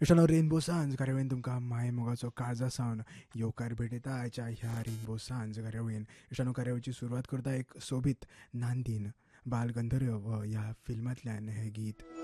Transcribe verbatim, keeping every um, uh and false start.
इश्टानो rainbow सांज कार्यावळीन तुमकां माय मोगाचो काळजा सावन येवकार भेटयता आयच्या ह्या रेनबो सांज कार्यावळीन. इश्टानो कार्यावळीची सुरवात करता एक सोबीत नांदीन बाल गंधर्व ह्या फिल्मांतल्यान हें गीत.